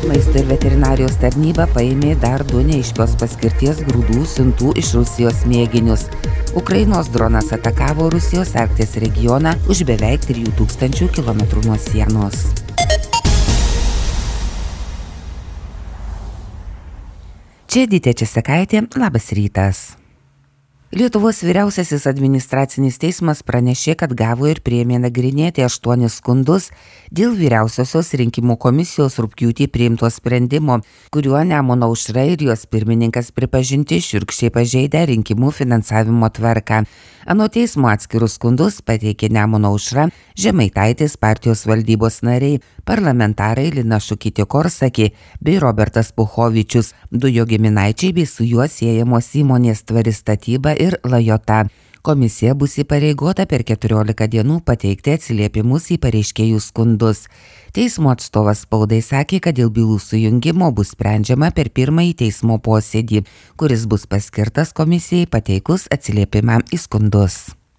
Maisto ir veterinarijos tarnyba paėmė dar 2 neaiškios paskirties grūdų siuntų iš Rusijos mėginius. Ukrainos dronas atakavo Rusijos Arkties regioną už beveik 3000 km nuo sienos. Čia Edita Česakaitė, labas rytas. Lietuvos vyriausiasis administracinis teismas pranešė, kad gavo ir priėmė nagrinėti 8 skundus dėl Vyriausiosios rinkimų komisijos rugpjūtį priimto sprendimo, kuriuo Nemuno aušra ir jos pirmininkas pripažinti šiurkščiai pažeidę rinkimų finansavimo tvarką. Anot teismo atskirus skundus pateikė Nemuno aušra, Žemaitaitis partijos valdybos nariai, parlamentarai Lina Šukytė-Korsakė bei Robertas Puchovičius, 2 jo giminaičiai bei su juo siejamos įmonės Tvari statyba ir Lajota. Komisija bus įpareigota per 14 dienų pateikti atsiliepimus į pareiškėjų skundus. Teismo atstovas spaudai sakė, kad dėl bylų sujungimo bus sprendžiama per pirmąjį teismo posėdį, kuris bus paskirtas komisijai pateikus atsiliepimą į skundus.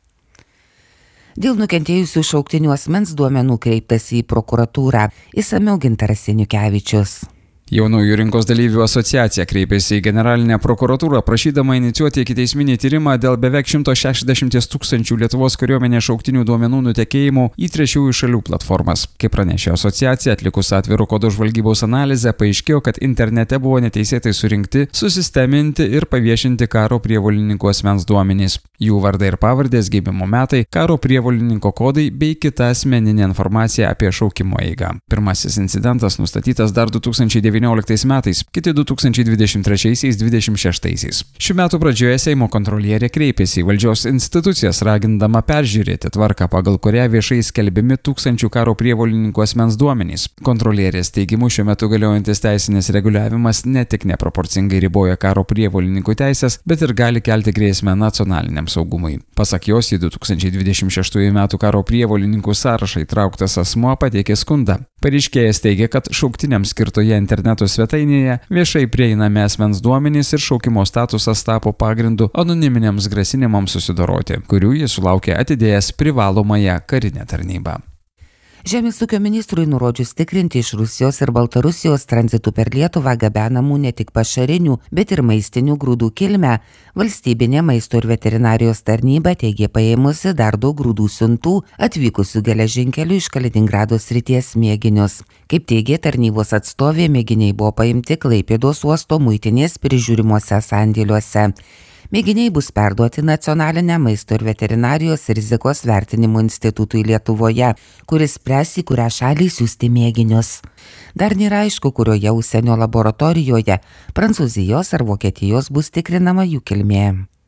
Dėl nukentėjusių šauktinių asmens duomenų kreiptasi į prokuratūrą, išsamiau Gintaras Seniukevičius. Jaunųjų rinkos dalyvių asociacija kreipėsi į generalinę prokuratūrą prašydama inicijuoti ikiteisminį tyrimą dėl beveik 160 000 Lietuvos kariuomenės šauktinių duomenų nutekėjimų į trečiųjų šalių platformas. Kaip pranešė asociacija, atlikus atvirų kodų žvalgybos analizę, paaiškėjo, kad internete buvo neteisėtai surinkti, susisteminti ir paviešinti karo prievolininkų asmens duomenys. Jų vardai ir pavardės, gimimo metai, karo prievolininko kodai bei kita asmeninė informacija apie šaukimo eigą. Pirmasis incidentas nustatytas dar 2019 metais, kiti 2023-2026. Šių metų pradžioje Seimo kontrolierė kreipėsi į valdžios institucijas, ragindama peržiūrėti tvarką, pagal kurią viešai skelbiami 1000 karo prievolininkų asmens duomenys. Kontrolierės teigimu šiuo metu galiojantis teisinis reguliavimas ne tik neproporcingai riboja karo prievolininkų teisės, bet ir gali kelti grėsmę nacionaliniam saugumui. Pasak jos, į 2026 metų karo prievolininkų sąrašą įtrauktas asmuo pateikė skundą. Pareiškėjas teigia, kad šauktiniams skirtoje interneto svetainėje viešai prieinami asmens duomenys ir šaukimo statusas tapo pagrindu anoniminiams grasinimams susidoroti, kurių jis sulaukė atidėjęs privalomąją karinę tarnybą. Žemės ūkio ministrui nurodžius tikrinti iš Rusijos ir Baltarusijos tranzitų per Lietuvą gabenamų ne tik pašarinių, bet ir maistinių grūdų kilmę, valstybinė maisto ir veterinarijos tarnyba teigė paėmusi dar 2 grūdų siuntų atvykusių geležinkelių iš Kaliningrado srities mėginius. Kaip teigė tarnybos atstovė, mėginiai buvo paimti Klaipėdos uosto muitinės prižiūrimuose sandėliuose. Mėginiai bus perduoti Nacionaliniam maisto ir veterinarijos rizikos vertinimo institutui Lietuvoje, kuris spręs, į kurią šalį siųsti mėginius. Dar nėra aišku, kurioje užsienio laboratorijoje, Prancūzijos ar Vokietijos, bus tikrinama jų kilmė.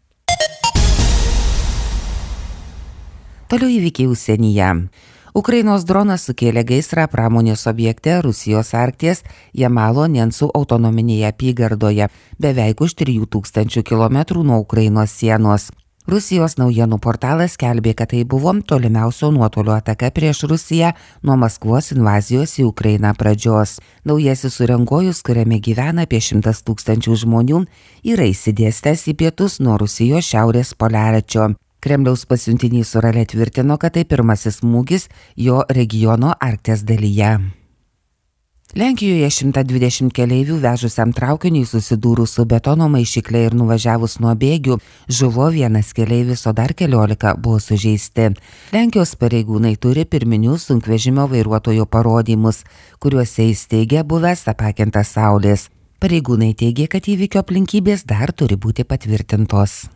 Toliau įvykiai užsienyje. Ukrainos dronas sukėlė gaisrą pramonės objekte Rusijos Arkties Jamalo-Nensų autonominėje apygardoje, beveik už 3000 km nuo Ukrainos sienos. Rusijos naujienų portalas skelbė, kad tai buvo tolimiausio nuotolio ataka prieš Rusiją nuo Maskvos invazijos į Ukrainą pradžios. Naujasis Urengojus, kuriame gyvena apie 100 000 žmonių, yra įsidėstęs į pietus nuo Rusijos šiaurės poliaračio. Kremliaus pasiuntinys Urale tvirtino, kad tai pirmasis smūgis jo regiono Arkties dalyje. Lenkijoje 120 keleivių vežusiam traukiniui susidūrus su betono maišykle ir nuvažiavus nuo bėgių žuvo 1 keleivis, o dar 14 buvo sužeisti. Lenkijos pareigūnai turi pirminius sunkvežimio vairuotojo parodymus, kuriuose jis teigia buvęs apakintas saulės. Pareigūnai teigia, kad įvykio aplinkybės dar turi būti patvirtintos.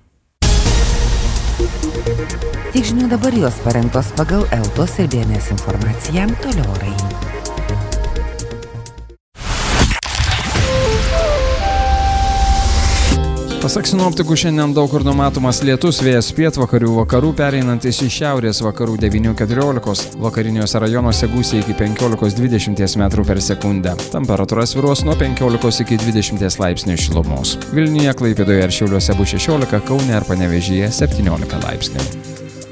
Tik žinių dabar jos parengtos pagal Eltos ir BNS informaciją, toliau orai. Pasak sinoptikų, šiandien daug kur numatomas lietus, vėjas pietvakarių vakarų pereinantis į šiaurės vakarų 9–14, vakariniuose rajonuose gūsiai iki 15–20 metrų per sekundę. Temperatūra svyruos nuo 15 iki 20 laipsnių šilumos. Vilniuje, Klaipėdoje ir Šiauliuose bus 16, Kaune ir Panevėžyje 17 laipsnių.